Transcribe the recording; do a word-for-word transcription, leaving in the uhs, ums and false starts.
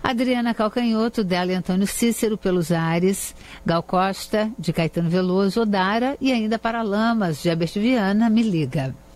Adriana Calcanhoto, dela e Antônio Cícero, Pelos Ares. Gal Costa, de Caetano Veloso, Odara. E ainda Paralamas, de Herbert Viana, Me Liga.